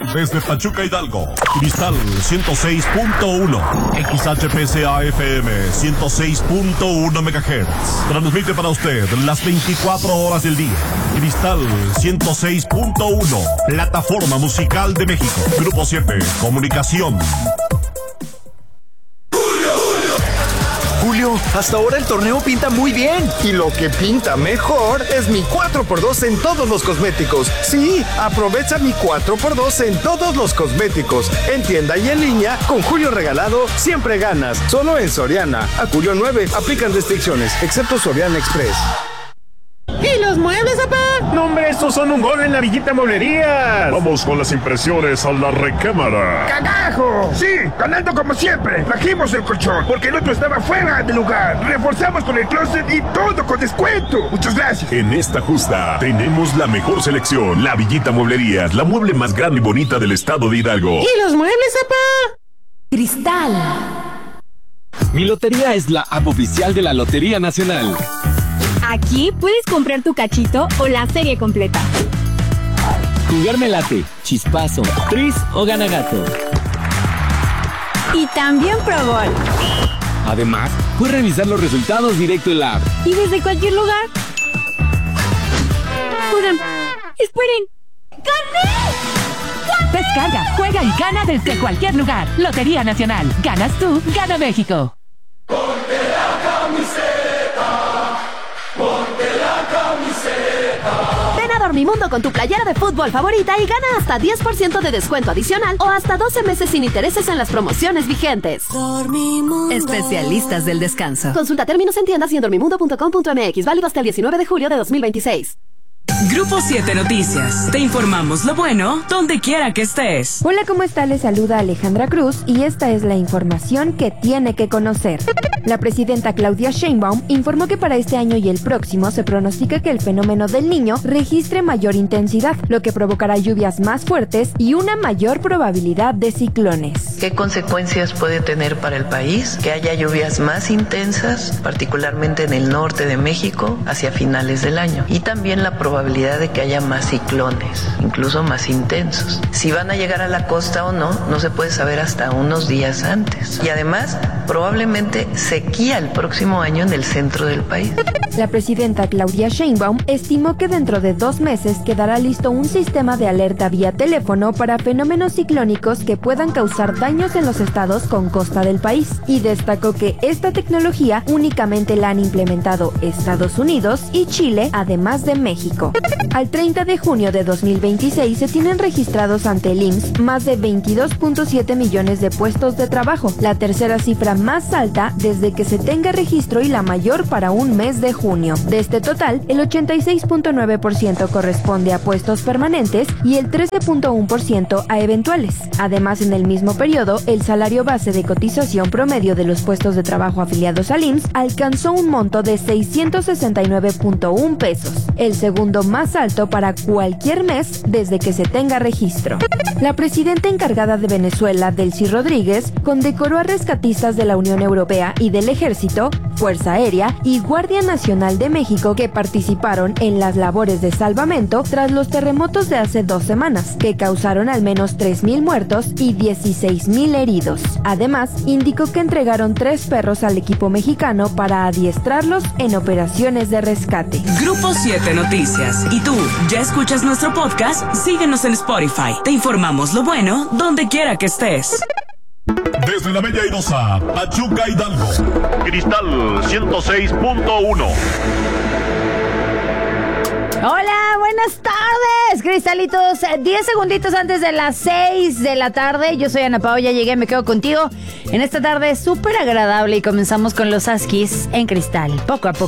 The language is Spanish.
desde Pachuca, Hidalgo. Cristal 106.1. XHPCA FM 106.1 MHz. Transmite para usted las 24 horas del día. Cristal 106.1. Plataforma musical de México. Grupo 7. Comunicación. Julio, hasta ahora el torneo pinta muy bien. Y lo que pinta mejor es mi 4x2 en todos los cosméticos. Sí, aprovecha mi 4x2 en todos los cosméticos. En tienda y en línea, con Julio regalado, siempre ganas. Solo en Soriana. A Julio 9, aplican restricciones, excepto Soriana Express. ¿Y los muebles, papá? No, hombre, estos son un gol en la Villita Mueblerías. Vamos con las impresiones a la recámara. ¡Cagajo! Sí, ganando como siempre. Trajimos el colchón porque el otro estaba fuera de lugar. Reforzamos con el closet y todo con descuento. Muchas gracias. En esta justa tenemos la mejor selección. La Villita Mueblerías, la mueble más grande y bonita del estado de Hidalgo. ¿Y los muebles, papá? Cristal. Mi lotería es la app oficial de la Lotería Nacional. Aquí puedes comprar tu cachito o la serie completa. Jugar me late, chispazo, tris o gana gato. Y también Pro Bowl. Además, puedes revisar los resultados directo en la app. Y desde cualquier lugar. Oigan, esperen. ¡Gané! Descarga, juega y gana desde cualquier lugar. Lotería Nacional. Ganas tú, gana México. Ponte la camiseta. Ponte la camiseta. Ven a Dormimundo con tu playera de fútbol favorita y gana hasta 10% de descuento adicional o hasta 12 meses sin intereses en las promociones vigentes. Dormimundo. Especialistas del descanso. Consulta términos en tiendas y en dormimundo.com.mx. Válido hasta el 19 de julio de 2026. Grupo 7 Noticias. Te informamos lo bueno donde quiera que estés. Hola, ¿cómo está? Les saluda Alejandra Cruz y esta es la información que tiene que conocer. La presidenta Claudia Sheinbaum informó que para este año y el próximo se pronostica que el fenómeno del Niño registre mayor intensidad, lo que provocará lluvias más fuertes y una mayor probabilidad de ciclones. ¿Qué consecuencias puede tener para el país? Que haya lluvias más intensas, particularmente en el norte de México, hacia finales del año. Y también la probabilidad de que haya más ciclones, incluso más intensos. Si van a llegar a la costa o no, no se puede saber hasta unos días antes. Y además, probablemente sequía el próximo año en el centro del país. La presidenta Claudia Sheinbaum estimó que dentro de 2 meses quedará listo un sistema de alerta vía teléfono para fenómenos ciclónicos que puedan causar daños en los estados con costa del país, y destacó que esta tecnología únicamente la han implementado Estados Unidos y Chile, además de México. Al 30 de junio de 2026 se tienen registrados ante el IMSS más de 22.7 millones de puestos de trabajo, la tercera cifra más alta desde que se tenga registro y la mayor para un mes de junio. De este total, el 86.9% corresponde a puestos permanentes y el 13.1% a eventuales. Además, en el mismo periodo, el salario base de cotización promedio de los puestos de trabajo afiliados al IMSS alcanzó un monto de 669.1 pesos, el segundo más alto para cualquier mes desde que se tenga registro. La presidenta encargada de Venezuela, Delcy Rodríguez, condecoró a rescatistas de la Unión Europea y del Ejército, Fuerza Aérea y Guardia Nacional de México que participaron en las labores de salvamento tras los terremotos de hace 2 semanas, que causaron al menos 3,000 muertos y 16,000 heridos. Además, indicó que entregaron 3 perros al equipo mexicano para adiestrarlos en operaciones de rescate. Grupo 7 Noticias. ¿Y tú, ya escuchas nuestro podcast? Síguenos en Spotify. Te informamos lo bueno donde quiera que estés. Desde la Bella Airosa, Pachuca, Hidalgo. Cristal 106.1. Hola, buenas tardes, cristalitos. 10 segunditos antes de las 6 de la tarde. Yo soy Ana Pao, ya llegué, me quedo contigo en esta tarde súper agradable y comenzamos con los Askis en Cristal, poco a poco.